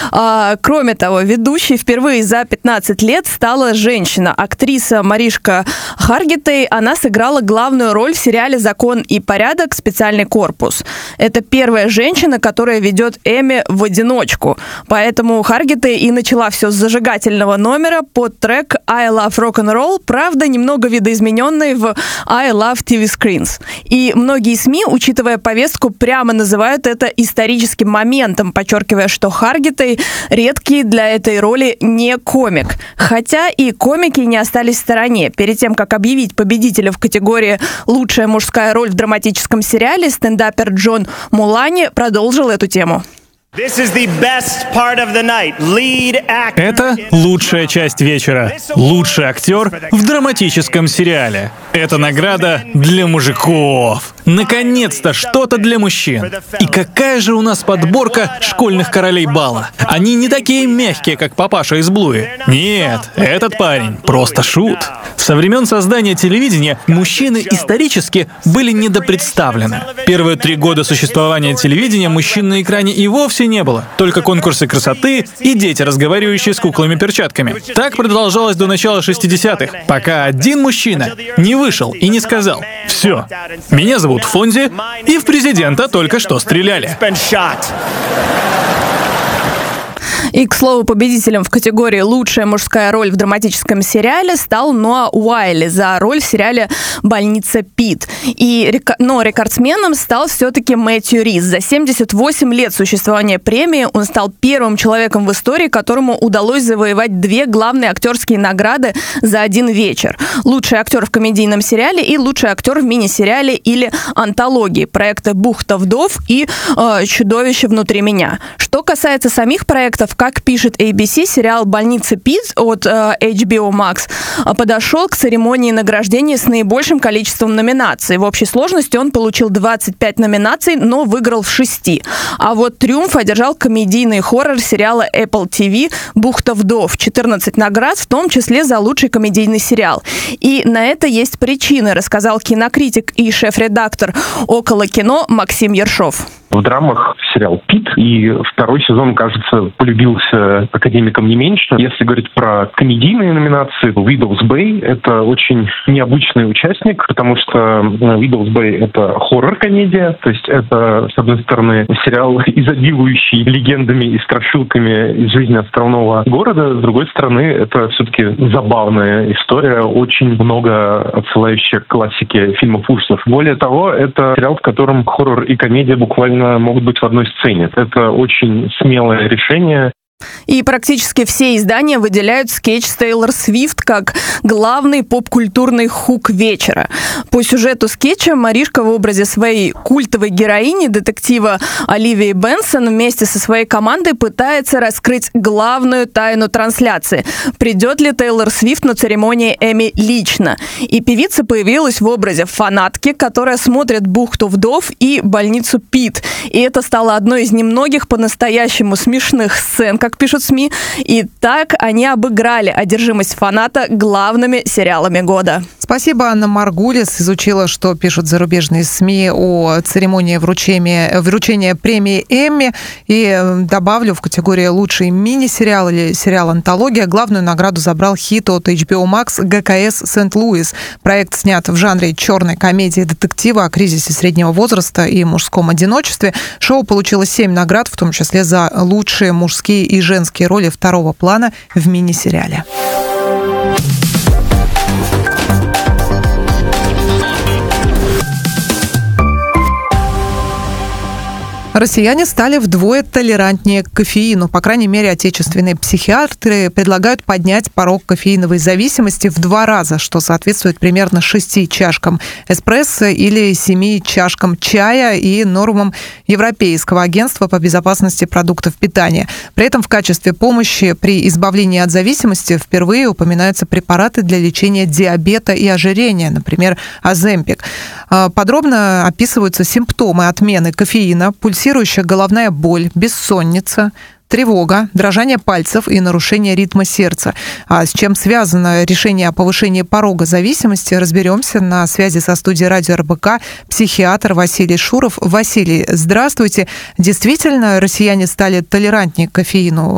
Кроме того, ведущей впервые за 15 лет стала женщина. Актриса Маришка Харгитей, она сыграла главную роль в сериале «Закон и порядок. Специальный корпус». Это первая женщина, которая ведет Эмми в одиночку. Поэтому Харгитей и начала все с зажигательного номера под трек «I Love Rock'n'Roll», правда, немного видоизмененный в «I Love TV Screens». И многие СМИ, учитывая повестку, прямо называют это историческим моментом, подчеркивая, что Харгитей редкий для этой роли не комик. Хотя и комики не остались в стороне. Перед тем, как объявить победителя в категории «Лучшая мужская роль в драматическом сериале», стендапер Джон Мулани продолжил эту тему. Это лучшая часть вечера. Лучший актер в драматическом сериале. Это награда для мужиков. Наконец-то что-то для мужчин. И какая же у нас подборка школьных королей бала. Они не такие мягкие, как папаша из Блуи. Нет, этот парень просто шут. Со времен создания телевидения мужчины исторически были недопредставлены. Первые 3 года существования телевидения мужчин на экране и вовсе не было. Только конкурсы красоты и дети, разговаривающие с куклами-перчатками. Так продолжалось до начала 60-х, пока один мужчина не вышел и не сказал: «Все, меня зовут Фонзи, и в президента только что стреляли». И, к слову, победителем в категории «Лучшая мужская роль в драматическом сериале» стал Ноа Уайли за роль в сериале «Больница Пит». Но рекордсменом стал все-таки Мэтью Рис. За 78 лет существования премии он стал первым человеком в истории, которому удалось завоевать 2 главные актерские награды за один вечер. Лучший актер в комедийном сериале и лучший актер в мини-сериале или антологии проекта «Бухта вдов» и «Чудовище внутри меня». Что касается самих проектов, как пишет ABC, сериал «Больница Пит» от HBO Max подошел к церемонии награждения с наибольшим количеством номинаций. В общей сложности он получил 25 номинаций, но выиграл в 6. А вот триумф одержал комедийный хоррор сериала Apple TV «Бухта вдов». 14 наград, в том числе за лучший комедийный сериал. И на это есть причины, рассказал кинокритик и шеф-редактор «Около кино» Максим Ершов. В драмах сериал «Пит», и 2-й сезон, кажется, полюбился академикам не меньше. Если говорить про комедийные номинации, Widow's Bay — это очень необычный участник, потому что Widow's Bay — это хоррор-комедия, то есть это, с одной стороны, сериал, изобилующий легендами и страшилками из жизни островного города, с другой стороны, это все-таки забавная история, очень много отсылающая к классике фильмов ужасов. Более того, это сериал, в котором хоррор и комедия буквально могут быть в одной сцене. Это очень смелое решение. И практически все издания выделяют скетч с Тейлор Свифт как главный поп-культурный хук вечера. По сюжету скетча Маришка в образе своей культовой героини, детектива Оливии Бенсон, вместе со своей командой пытается раскрыть главную тайну трансляции. Придет ли Тейлор Свифт на церемонии Эмми лично? И певица появилась в образе фанатки, которая смотрит «Бухту вдов» и «Больницу Пит». И это стало одной из немногих по-настоящему смешных сцен, как пишут СМИ, и так они обыграли одержимость фаната главными сериалами года. Спасибо, Анна Маргулис изучила, что пишут зарубежные СМИ о церемонии вручения премии Эмми. И добавлю, в категории «Лучший мини-сериал» или сериал-антология главную награду забрал хит от HBO Max «ГКС Сент-Луис». Проект снят в жанре черной комедии детектива о кризисе среднего возраста и мужском одиночестве. Шоу получило 7 наград, в том числе за лучшие мужские и женские роли 2-го плана в мини-сериале. Россияне стали вдвое толерантнее к кофеину. По крайней мере, отечественные психиатры предлагают поднять порог кофеиновой зависимости в 2 раза, что соответствует примерно 6 чашкам эспрессо или 7 чашкам чая и нормам Европейского агентства по безопасности продуктов питания. При этом в качестве помощи при избавлении от зависимости впервые упоминаются препараты для лечения диабета и ожирения, например, Оземпик. Подробно описываются симптомы отмены кофеина: пульсирующая головная боль, бессонница, тревога, дрожание пальцев и нарушение ритма сердца. А с чем связано решение о повышении порога зависимости, разберемся. На связи со студией радио РБК психиатр Василий Шуров. Василий, здравствуйте. Действительно, россияне стали толерантнее к кофеину